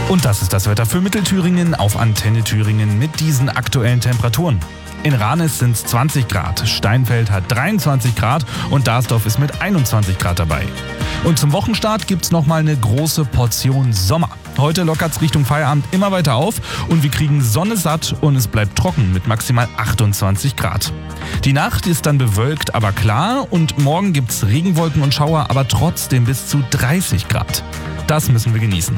Und das ist das Wetter für Mittelthüringen auf Antenne Thüringen mit diesen aktuellen Temperaturen. In Ranis sind es 20 Grad, Steinfeld hat 23 Grad und Darsdorf ist mit 21 Grad dabei. Und zum Wochenstart gibt's nochmal eine große Portion Sommer. Heute lockert's Richtung Feierabend immer weiter auf und wir kriegen Sonne satt und es bleibt trocken mit maximal 28 Grad. Die Nacht ist dann bewölkt, aber klar und morgen gibt's Regenwolken und Schauer, aber trotzdem bis zu 30 Grad. Das müssen wir genießen.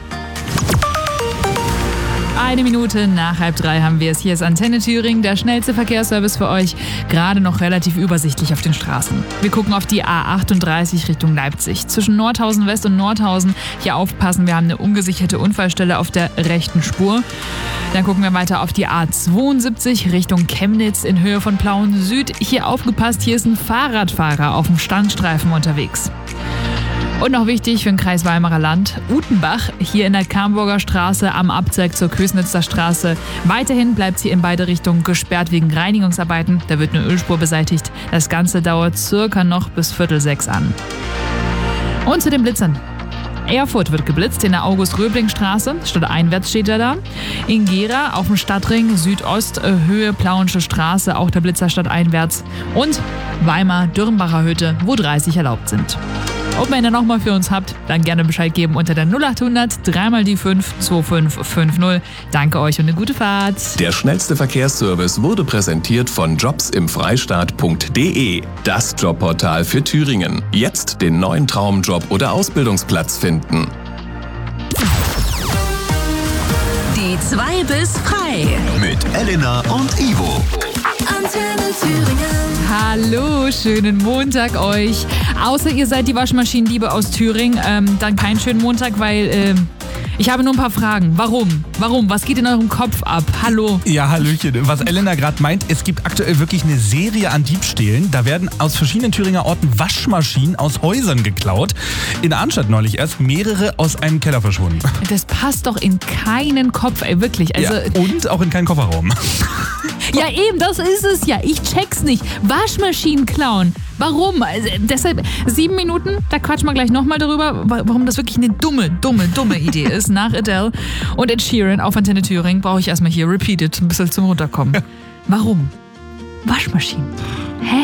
1 Minute nach 2:30 haben wir es. Hier ist Antenne Thüringen, der schnellste Verkehrsservice für euch. Gerade noch relativ übersichtlich auf den Straßen. Wir gucken auf die A38 Richtung Leipzig. Zwischen Nordhausen West und Nordhausen. Hier aufpassen, wir haben eine ungesicherte Unfallstelle auf der rechten Spur. Dann gucken wir weiter auf die A72 Richtung Chemnitz in Höhe von Plauen Süd. Hier aufgepasst, hier ist ein Fahrradfahrer auf dem Standstreifen unterwegs. Und noch wichtig für den Kreis Weimarer Land, Utenbach, hier in der Kamburger Straße am Abzweig zur Kösnitzer Straße. Weiterhin bleibt sie in beide Richtungen gesperrt wegen Reinigungsarbeiten. Da wird eine Ölspur beseitigt. Das Ganze dauert circa noch bis 5:45 an. Und zu den Blitzern. Erfurt wird geblitzt in der August-Röbling-Straße, stadteinwärts steht er da. In Gera auf dem Stadtring Südost, Höhe Plauensche Straße, auch der Blitzer stadteinwärts. Und Weimar, Dürrenbacher Hütte, wo 30 erlaubt sind. Ob ihr noch mal für uns habt, dann gerne Bescheid geben unter der 0800 3x5 2550. Danke euch und eine gute Fahrt. Der schnellste Verkehrsservice wurde präsentiert von jobsimfreistaat.de, das Jobportal für Thüringen. Jetzt den neuen Traumjob oder Ausbildungsplatz finden. Die 2 bis frei. Mit Elena und Ivo. Antenne Thüringen. Hallo, schönen Montag euch. Außer ihr seid die Waschmaschinenliebe aus Thüringen, dann keinen schönen Montag, weil ich habe nur ein paar Fragen. Warum? Was geht in eurem Kopf ab? Hallo? Ja, hallöchen. Was Elena gerade meint, es gibt aktuell wirklich eine Serie an Diebstählen. Da werden aus verschiedenen Thüringer Orten Waschmaschinen aus Häusern geklaut. In Arnstadt neulich erst mehrere aus einem Keller verschwunden. Das passt doch in keinen Kopf, ey, wirklich. Also, ja, und auch in keinen Kofferraum. Ja, eben, das ist es ja. Ich check's nicht. Waschmaschinen klauen. Warum? Also, deshalb 7 Minuten, da quatschen wir gleich nochmal darüber, warum das wirklich eine dumme Idee ist. Nach Adele und Ed Sheeran auf Antenne Thüringen brauche ich erstmal hier Repeated, ein bisschen zum Runterkommen. Warum? Waschmaschinen.